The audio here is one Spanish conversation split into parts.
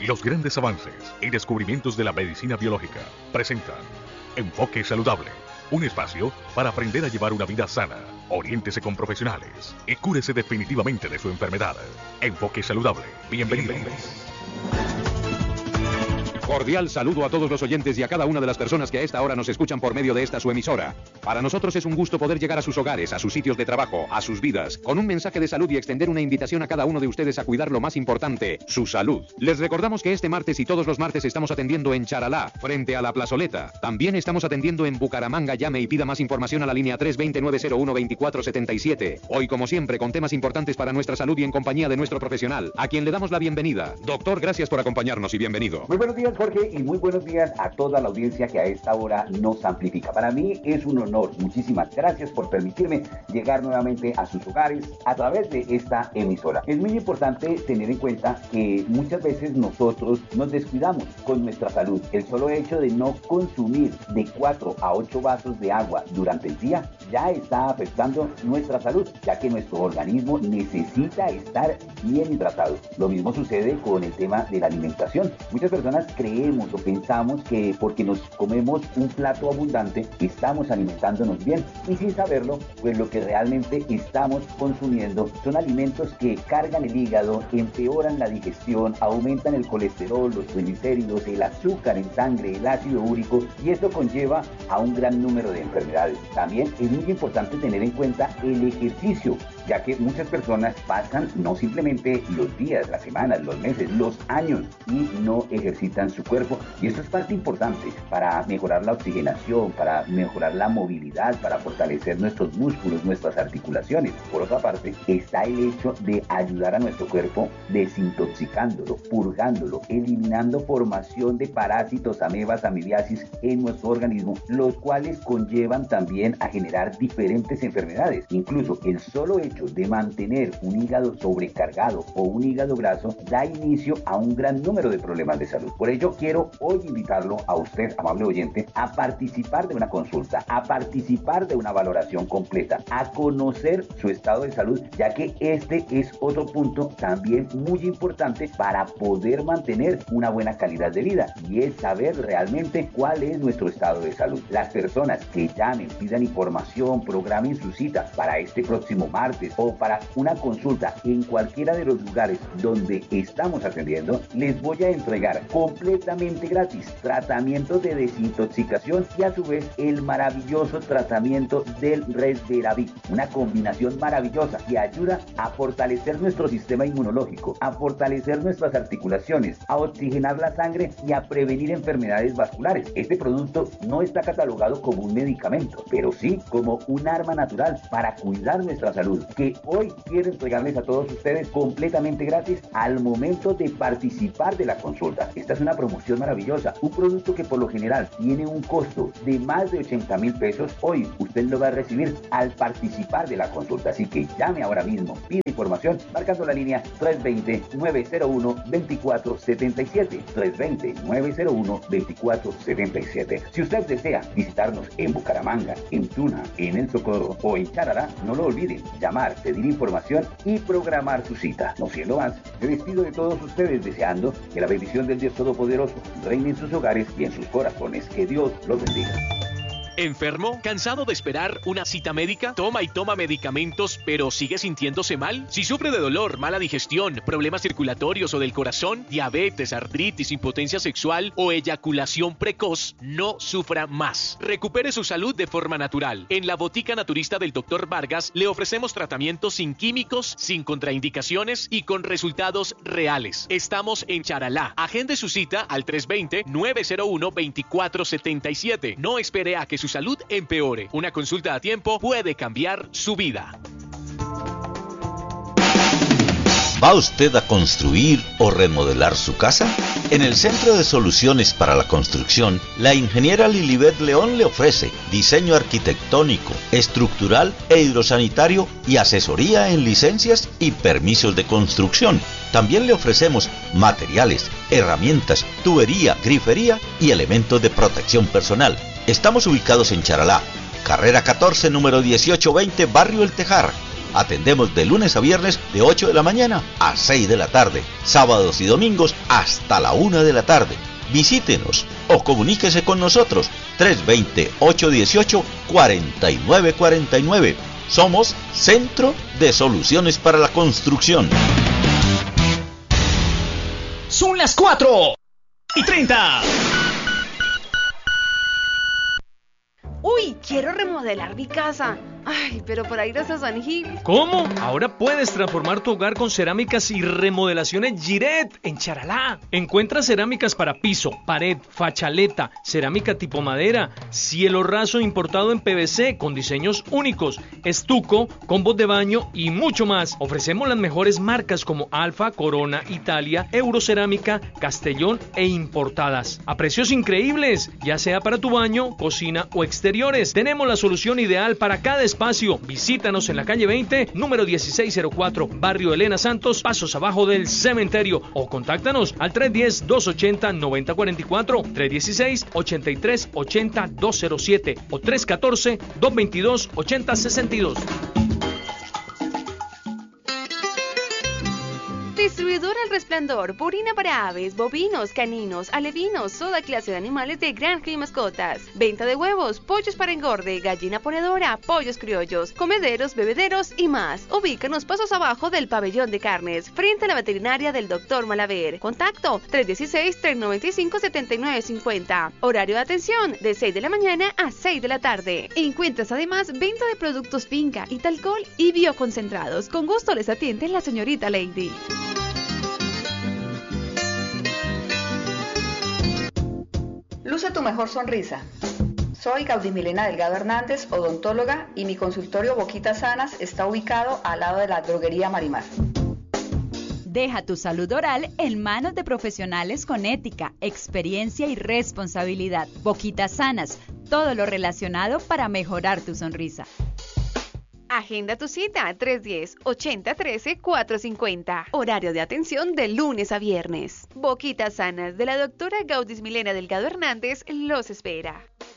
Los grandes avances y descubrimientos de la medicina biológica presentan Enfoque Saludable, un espacio para aprender a llevar una vida sana. Oriéntese con profesionales y cúrese definitivamente de su enfermedad. Enfoque Saludable. Bienvenidos. Cordial saludo a todos los oyentes y a cada una de las personas que a esta hora nos escuchan por medio de esta su emisora. Para nosotros es un gusto poder llegar a sus hogares, a sus sitios de trabajo, a sus vidas, con un mensaje de salud y extender una invitación a cada uno de ustedes a cuidar lo más importante, su salud. Les recordamos que este martes y todos los martes estamos atendiendo en Charalá, frente a la plazoleta. También estamos atendiendo en Bucaramanga. Llame y pida más información a la línea 320-901-2477. Hoy, como siempre, con temas importantes para nuestra salud y en compañía de nuestro profesional, a quien le damos la bienvenida. Doctor, gracias por acompañarnos y bienvenido. Muy buenos días, Jorge, y muy buenos días a toda la audiencia que a esta hora nos amplifica. Para mí es un honor. Muchísimas gracias por permitirme llegar nuevamente a sus hogares a través de esta emisora. Es muy importante tener en cuenta que muchas veces nosotros nos descuidamos con nuestra salud. El solo hecho de no consumir de 4 a 8 vasos de agua durante el día ya está afectando nuestra salud, ya que nuestro organismo necesita estar bien hidratado. Lo mismo sucede con el tema de la alimentación. Muchas personas creemos o pensamos que porque nos comemos un plato abundante estamos alimentándonos bien, y sin saberlo, pues lo que realmente estamos consumiendo son alimentos que cargan el hígado, empeoran la digestión, aumentan el colesterol, los triglicéridos, el azúcar en sangre, el ácido úrico, y esto conlleva a un gran número de enfermedades. También es muy importante tener en cuenta el ejercicio, ya que muchas personas pasan no simplemente los días, las semanas, los meses, los años y no ejercitan su cuerpo, y esto es parte importante para mejorar la oxigenación, para mejorar la movilidad, para fortalecer nuestros músculos, nuestras articulaciones. Por otra parte, está el hecho de ayudar a nuestro cuerpo desintoxicándolo, purgándolo, eliminando formación de parásitos, amebas, amibiasis en nuestro organismo, los cuales conllevan también a generar diferentes enfermedades. Incluso el solo hecho de mantener un hígado sobrecargado o un hígado graso da inicio a un gran número de problemas de salud. Por ello, quiero hoy invitarlo a usted, amable oyente, a participar de una consulta, a participar de una valoración completa, a conocer su estado de salud, ya que este es otro punto también muy importante para poder mantener una buena calidad de vida, y es saber realmente cuál es nuestro estado de salud. Las personas que llamen, pidan información, programen su cita para este próximo martes o para una consulta en cualquiera de los lugares donde estamos atendiendo, les voy a entregar completamente gratis tratamientos de desintoxicación y a su vez el maravilloso tratamiento del Resveratrol, una combinación maravillosa que ayuda a fortalecer nuestro sistema inmunológico, a fortalecer nuestras articulaciones, a oxigenar la sangre y a prevenir enfermedades vasculares. Este producto no está catalogado como un medicamento, pero sí como un arma natural para cuidar nuestra salud, que hoy quiero entregarles a todos ustedes completamente gratis al momento de participar de la consulta. Esta es una promoción maravillosa, un producto que por lo general tiene un costo de más de 80,000 pesos. Hoy usted lo va a recibir al participar de la consulta, así que llame ahora mismo, pide información marcando la línea 320-901-2477, 320-901-2477. Si usted desea visitarnos en Bucaramanga, en Tuna, en El Socorro o en Charalá, no lo olvide, llamar, pedir información y programar su cita. No siendo más, me despido de todos ustedes deseando que la bendición del Dios Todopoderoso reine en sus hogares y en sus corazones. Que Dios los bendiga. ¿Enfermo? ¿Cansado de esperar una cita médica? Toma y toma medicamentos, pero ¿sigue sintiéndose mal? Si sufre de dolor, mala digestión, problemas circulatorios o del corazón, diabetes, artritis, impotencia sexual o eyaculación precoz, no sufra más. Recupere su salud de forma natural. En la Botica Naturista del Dr. Vargas le ofrecemos tratamientos sin químicos, sin contraindicaciones y con resultados reales. Estamos en Charalá. Agende su cita al 320-901-2477. No espere a que su salud empeore. Una consulta a tiempo puede cambiar su vida. ¿Va usted a construir o remodelar su casa? En el Centro de Soluciones para la Construcción, la ingeniera Lilibet León le ofrece diseño arquitectónico, estructural e hidrosanitario y asesoría en licencias y permisos de construcción. También le ofrecemos materiales, herramientas, tubería, grifería y elementos de protección personal. Estamos ubicados en Charalá, carrera 14, número 1820, Barrio El Tejar. Atendemos de lunes a viernes de 8 de la mañana a 6 de la tarde, sábados y domingos hasta la 1 de la tarde. Visítenos o comuníquese con nosotros 320-818-4949. Somos Centro de Soluciones para la Construcción. Son las 4:30. Uy, quiero remodelar mi casa. Ay, pero por ahí no se San Gil. ¿Cómo? Ahora puedes transformar tu hogar con cerámicas y remodelaciones Giret en Charalá. Encuentra cerámicas para piso, pared, fachaleta, cerámica tipo madera, cielo raso importado en PVC con diseños únicos, estuco, combos de baño y mucho más. Ofrecemos las mejores marcas como Alfa, Corona, Italia, Eurocerámica, Castellón e importadas. A precios increíbles, ya sea para tu baño, cocina o exteriores. Tenemos la solución ideal para cada espacio. Visítanos en la calle 20, número 1604, barrio Elena Santos, pasos abajo del cementerio, o contáctanos al 310-280-9044, 316-8380-207 o 314-222-8062. Distribuidora El Resplandor, purina para aves, bovinos, caninos, alevinos, toda clase de animales de granja y mascotas. Venta de huevos, pollos para engorde, gallina ponedora, pollos criollos, comederos, bebederos y más. Ubícanos pasos abajo del pabellón de carnes, frente a la veterinaria del Dr. Malaver. Contacto 316-395-7950. Horario de atención de 6 de la mañana a 6 de la tarde. Encuentras además venta de productos finca, Italcol y bioconcentrados. Con gusto les atiende la señorita Lady. Luce tu mejor sonrisa. Soy Gaudimilena Delgado Hernández, odontóloga, y mi consultorio Boquitas Sanas está ubicado al lado de la droguería Marimar. Deja tu salud oral en manos de profesionales con ética, experiencia y responsabilidad. Boquitas Sanas, todo lo relacionado para mejorar tu sonrisa. Agenda tu cita 310-8013-450. Horario de atención de lunes a viernes. Boquitas Sanas de la doctora Gaudimilena Delgado Hernández los espera.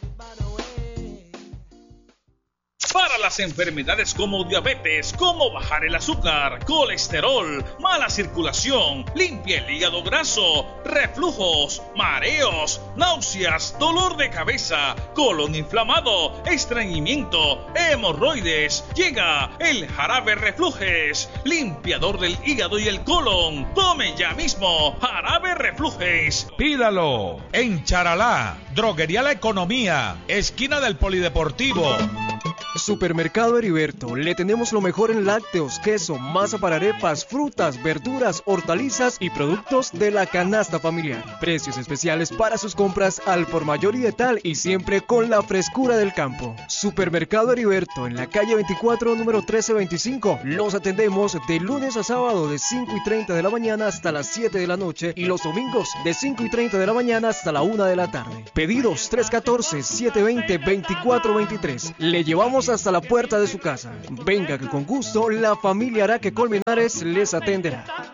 Para las enfermedades como diabetes, como bajar el azúcar, colesterol, mala circulación, limpia el hígado graso, reflujos, mareos, náuseas, dolor de cabeza, colon inflamado, estreñimiento, hemorroides, llega el jarabe Reflujes, limpiador del hígado y el colon. Tome ya mismo jarabe Reflujes. Pídalo en Charalá, Droguería La Economía, esquina del Polideportivo. Supermercado Heriberto, le tenemos lo mejor en lácteos, queso, masa para arepas, frutas, verduras, hortalizas y productos de la canasta familiar. Precios especiales para sus compras al por mayor y de tal, y siempre con la frescura del campo. Supermercado Heriberto, en la calle 24, número 1325. Los atendemos de lunes a sábado de 5:30 de la mañana hasta las 7 de la noche y los domingos de 5:30 de la mañana hasta la 1 de la tarde. Pedidos 314-720-2423. Le llevamos hasta la puerta de su casa. Venga que con gusto la familia Araque Colmenares les atenderá.